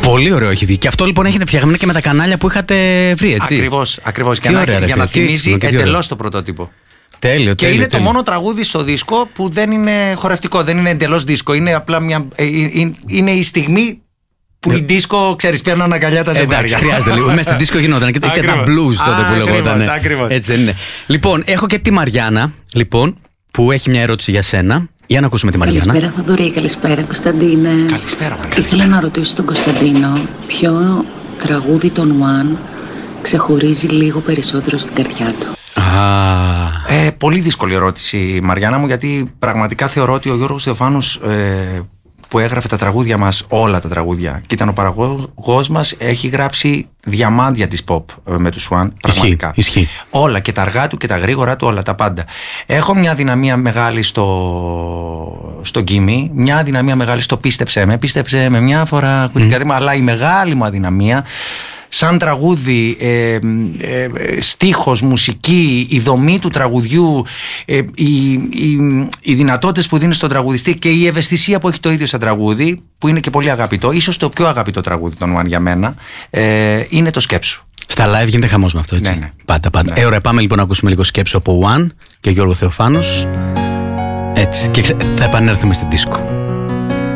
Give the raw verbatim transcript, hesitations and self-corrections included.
Πολύ ωραίο έχει δει. Και αυτό λοιπόν έχετε φτιαγμένο και με τα κανάλια που είχατε βρει, έτσι. Ακριβώς, ακριβώς. Και ωραία, να, ρε, για να τι θυμίζει έξυπνο, εντελώς το πρωτότυπο. Τέλειο, Και τέλειο, είναι τέλειο. το μόνο τραγούδι στο δίσκο που δεν είναι χορευτικό, δεν είναι εντελώς δίσκο. Είναι απλά μια. ε, ε, είναι η στιγμή που η δίσκο, ξέρεις, παίρνουν αγκαλιά τα ζευγάρια. Εντάξει, χρειάζεται λίγο. Μέσα στην δίσκο γινόταν και, και τα blues τότε που λεγόταν. Ακριβώς. Έτσι δεν είναι. Λοιπόν, έχω και τη Μαριάννα, λοιπόν, που έχει μια ερώτηση για σένα. Για να ακούσουμε τη Μαριάννα. Καλησπέρα Θοδωρή, καλησπέρα Κωνσταντίνε. Καλησπέρα, Μαριάννα. Ήθελα να ρωτήσω τον Κωνσταντίνο ποιο τραγούδι των One ξεχωρίζει λίγο περισσότερο στην καρδιά του. Α, Ε, πολύ δύσκολη ερώτηση, Μαριάννα μου, γιατί πραγματικά θεωρώ ότι ο Γιώργος Θεοφάνους, ε, που έγραφε τα τραγούδια μας, όλα τα τραγούδια, και ήταν ο παραγωγός μας, έχει γράψει διαμάντια της pop ε, με τους One. Πραγματικά. Ισχύει, ισχύει. Όλα, και τα αργά του και τα γρήγορα του, όλα τα πάντα. Έχω μια αδυναμία μεγάλη στο, στο γκίμι, μια αδυναμία μεγάλη στο πίστεψέ με. Πίστεψέ με μια φορά, mm. την καρδιά, αλλά η μεγάλη μου αδυναμία, σαν τραγούδι, ε, ε, στίχος, μουσική, η δομή του τραγουδιού, ε, οι, οι, οι δυνατότητες που δίνει στον τραγουδιστή και η ευαισθησία που έχει το ίδιο σαν τραγούδι, που είναι και πολύ αγαπητό, ίσως το πιο αγαπητό τραγούδι των One για μένα, ε, είναι το Σκέψου. στα live γίνεται χαμός με αυτό, έτσι. Ναι, ναι. Πάντα, πάντα. Ναι. Ε, ωραία, πάμε λοιπόν να ακούσουμε λίγο Σκέψου από One και Γιώργο Θεοφάνους. Έτσι. Και ξε... θα επανέλθουμε στην δίσκο.